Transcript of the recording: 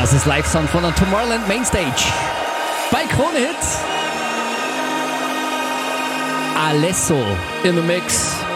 Das ist Live-Sound von der Tomorrowland Mainstage. Bei Krone Hits. Alesso in the Mix.